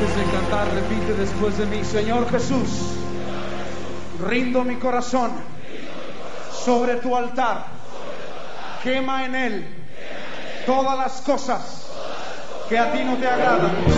Antes de cantar, repite después de mí: Señor Jesús, rindo mi corazón sobre tu altar. Quema en él todas las cosas que a ti no te agradan.